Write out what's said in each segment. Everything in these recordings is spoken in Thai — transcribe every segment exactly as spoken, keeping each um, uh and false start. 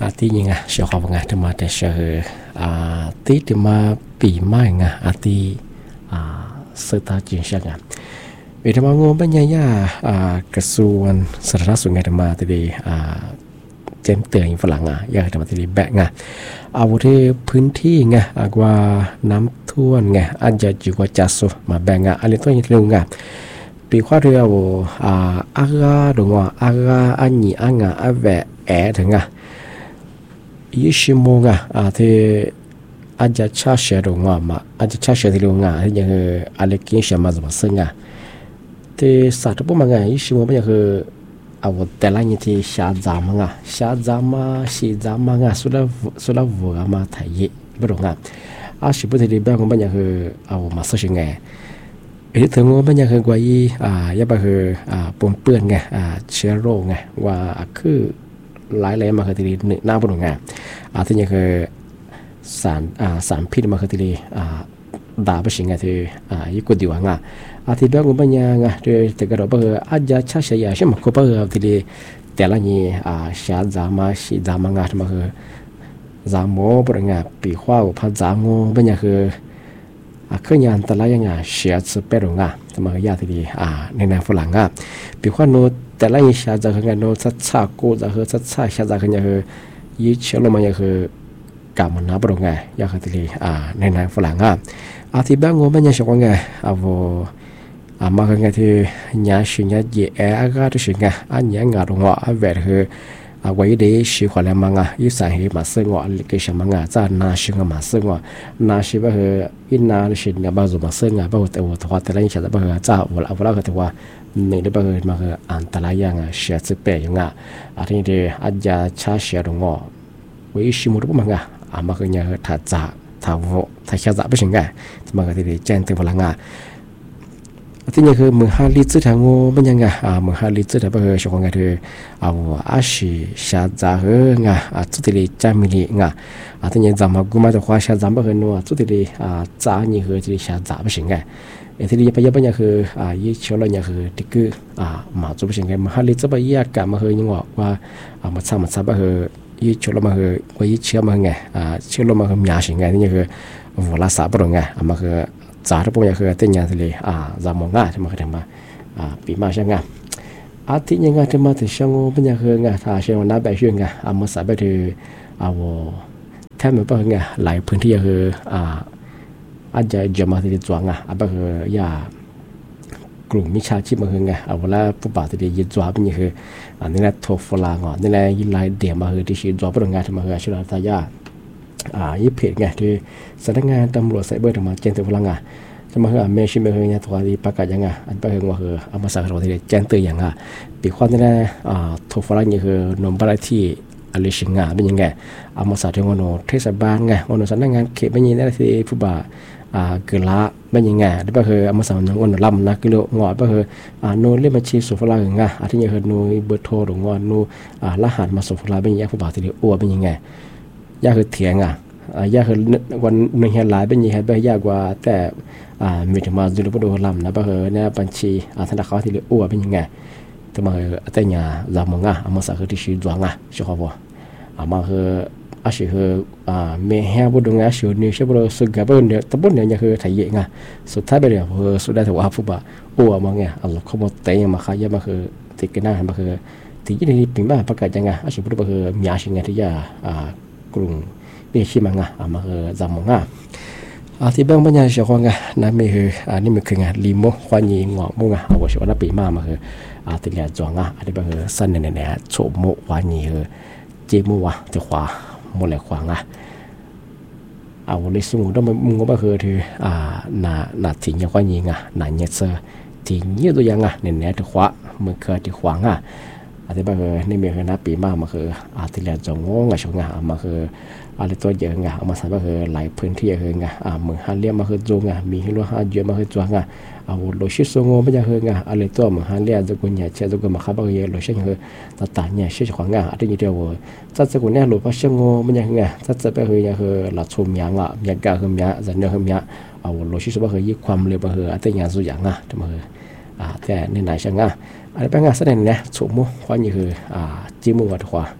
อาทิยังไงเชื่อเขาไงที่มาแต่เชื่ออ่าที่ที่มาปีใหม่ไงอาทิอ่าสุดท้ายจริงใช่ไงเวทมางงเป็นยังไงอ่ากระทรวงสาธารณสุขไงที่มาที่อ่าเจมเตือนฝรั่งอ่ะอยากจะมาที่แบกไงเอาที่พื้นที่ไงกว่าน้ำท่วมไงอาจจะจีกว่าจัสมาแบ่งไงอะไรตัวนี้เรื่องไงปีข้อเรียวอ่าอากาดงอากาอันนี้อันงาอันแหวะแอถึงไงยี่สิบโมงอ่ะอาที่อาจจะช้าเสียดงอมาอาจจะช้าเสียที่ลงงาที่ยังคืออะไรกินเสียมาจะมาซึ่งอ่ะที่สัตว์พวกมันไงยี่สิบโมงมันยังคือเอาแต่ละอย่างที่ชาจามังอ่ะชาจามาชีจามังอ่ะสุดละสุดละวัวมาไทยไม่รู้ไงอาชีพที่ดีแบบของมันยังคือเอามาซึ่งไงไอ้ที่ถึงว่ามันยังคือกว่ายี่อ่ายังไปคืออ่าปนเปื้อนไงอ่าเชื้อโรคไงว่าคือหลายแหล่มาคือที่หนึ่งหน้าบนงานอาที่ยังคือสารอ่าสารพิษมาคือที่อ่าด่าไปสิ่งไงที่อ่ายิ่งกว่าดีกว่างาอาที่แบบว่ายังไงที่แต่ก็เราบอกอาจจะช้าเสียใช่ไหมก็บอกที่แต่ละนี่อ่าชาจามาชีจามางาที่มาคือจามโม่บริงาปีขว้าพันจามโม่เป็นยังคืออ่าเครื่องยนต์แต่ละยังไงเสียสุดเปรี้ยงอ่ะที่มาคือยาที่อ่าในแนวฝรั่งอ่ะปีขว้าโน้แต่ละยังชาจาคือไงโน้ชัดชากูจะคือชัดชาชาจาคือยังคือยี่เชื่อลงมายังคือกามันนับลงไงยาคือที่อ่าในแนวฝรั่งอ่ะอาที่แบบงูเป็นยังชงไงอ่าว่าอ่ามาคือไงที่ยาสิ่งยาเยอะอากาศสิ่งไงอันยังงาลงอ่ะอันแบบคืออ่าวันนี้สิ่งขวัญมังอ่ะยี่สาเหตุมาซึ่งว่าลิขิตมังอ่ะจะน่าสิ่งมาซึ่งว่าน่าสิ่งแบบคืออินน่าสิ่งเนี่ยบางส่วนมาซึ่งอ่ะบางแต่ว่าตัวแต่ละอย่างจะแบบคือจ้าวันวันละก็ถือว่าในเรื่องแบบคือมาคืออันตรายยังอ่ะเสียสุดเปรี้ยงอ่ะอาที่นี้อาจจะช้าเสียลงอ่ะวันนี้สิ่งมันรู้มั้งอ่ะอ่ามาคือเนี่ยถ้าจ้าถ้าว่าถ้าแค่จะไม่สิ่งไงมาคือที่แจ้งถึงพลังงานที่นี่คือเมืองฮาริซึทางโง่เป็นยังไงอ่าเมืองฮาริซึทแบบคือช่วงไงที่เอาอาชีชาจาเฮงอ่ะอ่าจุดที่จามิลีงอ่ะอ่าที่นี่จำมากูมาจะคว้าชาจาแบบคือโน่จุดที่อ่าจานี่คือที่ชาจาไม่ใช่ไงไอ้ที่นี่ไปยังเป็นยังคืออ่ายี่ชั่วโมงยังคือที่คืออ่ามาจุดไม่ใช่ไงเมืองฮาริซึไปยี่กันมาคือยังว่าว่าอ่ามาซ้ำมาซ้ำแบบคือยี่ชั่วโมงมาคือว่ายี่เชื่อมาไงอ่าเชื่อลงมาคือมีอะไรไงที่นี่คือวัวลาสาบลงไงอ่ามาคือจ่าทุกอย่างคือเต็มอย่างเลยอ่าจำมองง่ายที่มาคือทำมาอ่าปีมาใช่ไงอาทิตย์ยังไงที่มาถึงช่วงเป็นอย่างคือไงถ้าเชื่อว่าน้าแบบช่วยไงอ่ามาสายไปถืออ่าวแทบไม่เป็นไงหลายพื้นที่คืออ่าอาจจะจะมาที่จวงอ่ะอ่าแบบคือยากลุ่มมิชาชีพมาคือไงเอาเวลาผู้บ่าวที่ยึดจวบเป็นอย่างคืออันนี้แหละโทรฟลางอ่ะนี่แหละยิ่งหลายเดียมาคือที่ชีจวบเป็นงานที่มาคือชื่อตายาอ่ายี่เพจไงที่สำนักงานตำรวจไซเบอร์ทำมาแจ้งเตือนพลังงานจะมาคือเมชิเมคือเนี่ยตัวที่ประกาศยังไงอันเป็นว่าคือเอามาสั่งเราที่แจ้งเตือนอย่างอ่ะปีความนี่แหละอ่าโทรฟลังนี่คือนมบาร์ที่อะไรชิงงาเป็นยังไงเอามาสั่งที่วันโนเทศบาลไงวันโนสำนักงานเขตเป็นยังไงที่ผู้บ่าอ่าเกล้าเป็นยังไงที่เป็นคือเอามาสั่งวันโนลำนะกิโลงอเป็นคืออ่าโนเล่มบัญชีสุฟลังไงอันที่ยังคือโนเบอร์โทรหรืองอโนอ่ารหัสมาสุฟลังเป็นยังไงผู้บ่าที่อ้วนเป็นยังไงยากคือเถียงอ่ะยากคือวันหนึ่งเห็นหลายเป็นยังไงเป็นยากกว่าแต่อ่ามีถึงมาจุลปโดลำนะเป็นคือเนี่ยบัญชีอ่าธนาคารที่อ้วนเป็นยังไงแต่มาคือแต่เนี่ยจำมึงอ่ะเอามาสั่งคือที่ชื่อดวงอ่ะใช่ครับว่าอ่ามาคืออาชีพคืออ่าเมียบุตรงอาชีพนี้ใช่บุตรสุดกับบุตรเนี่ยแต่บุตรเนี่ยคือไทยเองอ่ะสุดท้ายไปเนี่ยคือสุดท้ายถือว่าผู้บ่าวอ้วนมาไงอัลลอฮ์เขาบอกแต่ยังมาขายมาคือติดกันหน้ามาคือที่ยี่นี่เป็นบ้าประกาศยังไงอาชีพบุตรก็คือมีอาชีพไงที่จะอ่ากลุ่มนี่ชิมังอ่ะอ่ามาคือจำมึงอ่ะอาที่บ้างปัญญาเฉพาะไงนั่นไม่คืออันนี้มันคือไงลิโมควานีงอมุงอ่ะเอาไว้ช่วยนับปีมามาคืออาที่เรียนจวงอ่ะอันนี้เป็นคือสั้นเนี่ยเนี่ยโฉมโมควานีคือเจมัวจะขวาโมเลขวางอ่ะเอาเลยสมมุติว่ามึงก็คือที่อ่าหน้าหน้าทิ้งยังควานีอ่ะหน้าเนี่ยเสือทิ้งเยอะตัวยังอ่ะเนี่ยเนี่ยจะขวามึงเคยที่ขวางอ่ะอันนี้เป็นคือนี่มีคือนับปีมามาคืออาที่เรียนจวงงอ่ะช่วงอ่ะมาคืออะไรตัวเยอะไงเอามาใส่ก็คือหลายพื้นที่คือไงอ่าเมืองฮันเลียมาคือจงไงมีให้รู้ฮันเยอะมาคือจวงไงเอาโลชิสงไม่ใช่คือไงอะไรตัวเมืองฮันเลียจะกุญแจเชื่อจะกุญมาขับก็เยอะโลชิคือต่างๆเนี่ยเชื่อของไงอะไรอย่างเดียวจัดจะกุญเนี่ยหลุดเพราะเชื่องไม่ใช่ไงจัดจะไปคือไงคือหลักชมยังอ่ะมีกาคือมีจะเนื้อคือมีเอาโลชิสก็คือยี่ความเร็วก็คืออะไรอย่างสุดอย่างอ่ะจะมาคืออ่าแต่ในไหนช่างอ่ะอะไรเป็นไงแสดงเนี่ยสมมุติว่านี่คืออ่าจิมุวัดขวา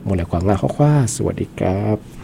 หมดแล้วความงาข้อคว้าสวัสดีครับ